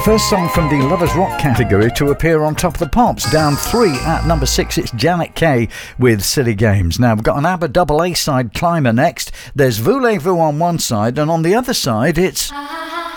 First song from the Lovers Rock category to appear on Top of the Pops. Down 3 at number 6, it's Janet Kay with Silly Games. Now, we've got an ABBA double A-side climber next. There's Voulez-Vous on one side, and on the other side, it's...